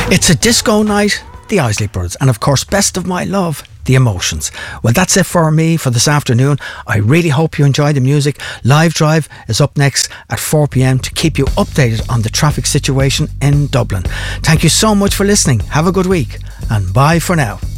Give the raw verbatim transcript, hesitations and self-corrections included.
It's a disco night, the Isley Brothers, and of course, best of my love, the Emotions. Well, that's it for me for this afternoon. I really hope you enjoy the music. Live Drive is up next at four p.m. to keep you updated on the traffic situation in Dublin. Thank you so much for listening. Have a good week, and bye for now.